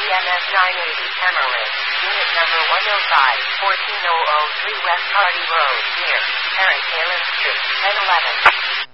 EMS 980 Emerald, unit number 105, 14003 West Hardy Road, near Parent Taylor Street, 1011.